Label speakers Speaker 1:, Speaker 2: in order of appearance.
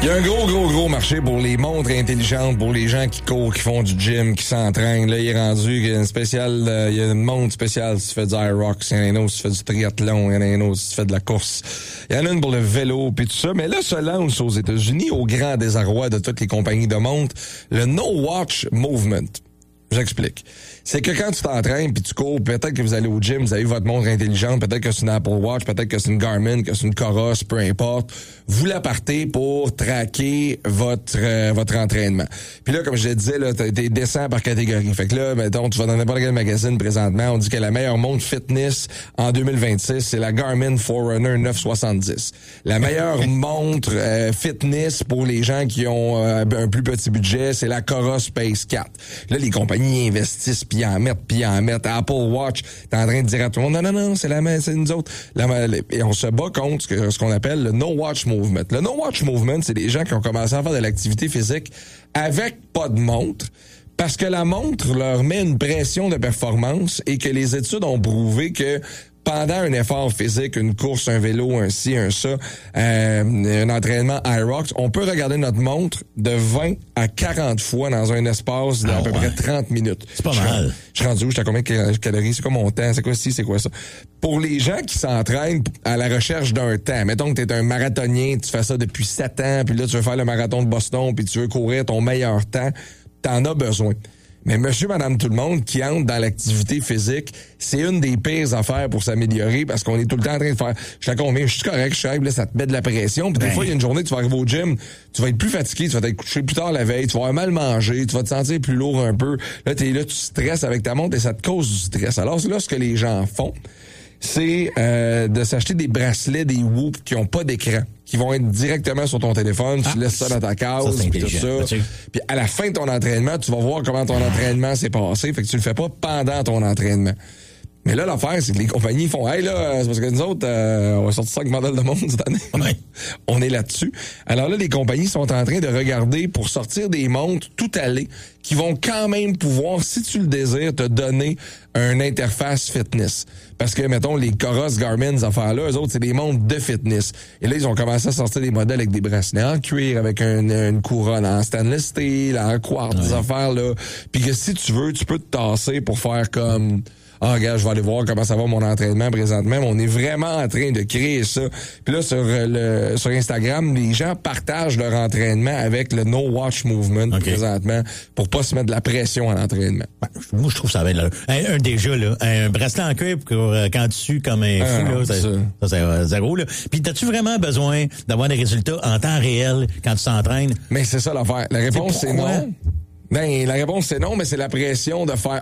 Speaker 1: Il y a un gros marché pour les montres intelligentes, pour les gens qui courent, qui font du gym, qui s'entraînent. Là, il est rendu qu'il y a une spéciale, il y a une montre spéciale si tu fais du Aerox, il y en a une autre si tu fais du triathlon, il y en a une autre si tu fais de la course. Il y en a une pour le vélo puis tout ça. Mais là, se lance aux États-Unis, au grand désarroi de toutes les compagnies de montres, le No Watch Movement. J'explique. C'est que quand tu t'entraînes puis tu cours, peut-être que vous allez au gym, vous avez votre montre intelligente, peut-être que c'est une Apple Watch, peut-être que c'est une Garmin, que c'est une Coros, peu importe. Vous la partez pour traquer votre entraînement. Puis là, comme je le disais, là, t'es descend par catégorie. Fait que là, mettons, tu vas dans n'importe quel magazine présentement, on dit que la meilleure montre fitness en 2026, c'est la Garmin Forerunner 970. La meilleure montre fitness pour les gens qui ont un plus petit budget, c'est la Coros Space 4. Là, les compagnies investissent puis en mettent. Apple Watch, t'es en train de dire à tout le monde, non, c'est nous autres. Et on se bat contre ce qu'on appelle le No Watch Movement. Le No Watch Movement, c'est des gens qui ont commencé à faire de l'activité physique avec pas de montre, parce que la montre leur met une pression de performance et que les études ont prouvé que pendant un effort physique, une course, un vélo, un ci, un ça, un entraînement Aerox, on peut regarder notre montre de 20 à 40 fois dans un espace d'à peu près 30 minutes.
Speaker 2: C'est pas mal.
Speaker 1: Je suis rendu où? J'étais à combien de calories? C'est quoi mon temps? C'est quoi ci? C'est quoi ça? Pour les gens qui s'entraînent à la recherche d'un temps, mettons que t'es un marathonien, tu fais ça depuis 7 ans, puis là, tu veux faire le marathon de Boston, puis tu veux courir ton meilleur temps, t'en as besoin. Mais monsieur, madame, tout le monde qui entre dans l'activité physique, c'est une des pires affaires pour s'améliorer parce qu'on est tout le temps en train de faire, je te convainc, je suis correct, je suis là, ça te met de la pression. Puis des fois, il y a une journée, tu vas arriver au gym, tu vas être plus fatigué, tu vas être couché plus tard la veille, tu vas avoir mal mangé, tu vas te sentir plus lourd un peu. Là, t'es là, tu stresses avec ta montre et ça te cause du stress. Alors, là, ce que les gens font, c'est de s'acheter des bracelets, des Whoop qui ont pas d'écran, qui vont être directement sur ton téléphone, tu laisses ça dans ta case, puis tout ça. Puis à la fin de ton entraînement, tu vas voir comment ton entraînement s'est passé, fait que tu le fais pas pendant ton entraînement. Mais là, l'affaire, c'est que les compagnies font, hey là, c'est parce que nous autres, on va sortir 5 modèles de montre cette année. Ouais. On est là-dessus. Alors là, les compagnies sont en train de regarder pour sortir des montres tout allées qui vont quand même pouvoir, si tu le désires, te donner une interface fitness. Parce que, mettons, les Coros, Garmin, ces affaires-là, eux autres, c'est des montres de fitness. Et là, ils ont commencé à sortir des modèles avec des bracelets en cuir, avec une couronne en stainless steel, en quartz, des affaires-là. Puis que si tu veux, tu peux te tasser pour faire comme... Ah, regarde, je vais aller voir comment ça va mon entraînement présentement. Mais on est vraiment en train de créer ça. Puis là, sur Instagram, les gens partagent leur entraînement avec le No Watch Movement présentement pour pas se mettre de la pression à l'entraînement.
Speaker 2: Moi, je trouve ça va être un bracelet en cuir quand tu sues comme un fou, là, c'est zéro, là. Puis t'as-tu vraiment besoin d'avoir des résultats en temps réel quand tu t'entraînes?
Speaker 1: Mais c'est ça l'affaire. La réponse, c'est non. Ben, la réponse, c'est non, mais c'est la pression de faire